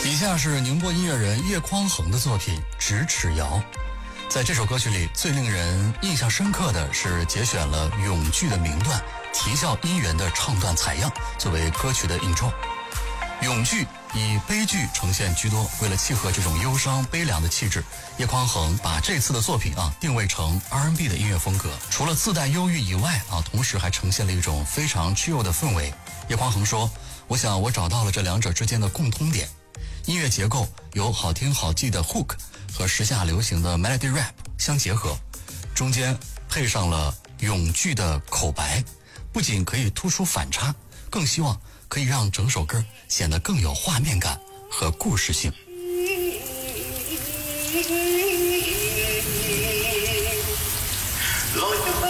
以下是宁波音乐人叶匡衡的作品《咫尺谣》。在这首歌曲里，最令人印象深刻的是节选了咏剧的名段，啼笑姻缘的唱段采样作为歌曲的 intro。咏剧以悲剧呈现居多，为了契合这种忧伤悲凉的气质，叶匡衡把这次的作品定位成 R&B 的音乐风格。除了自带忧郁以外同时还呈现了一种非常 chill 的氛围。叶匡衡说：“我想我找到了这两者之间的共通点。音乐结构由好听好记的 hook 和时下流行的 melody rap 相结合，中间配上了咏剧的口白，不仅可以突出反差，更希望可以让整首歌显得更有画面感和故事性。” 老